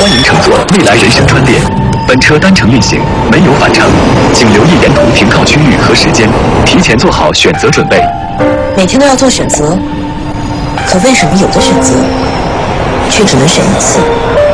欢迎乘坐未来人生专列，本车单程运行，没有返程，请留意沿途停靠区域和时间，提前做好选择准备。 每天都要做选择，可为什么有的选择却只能选一次？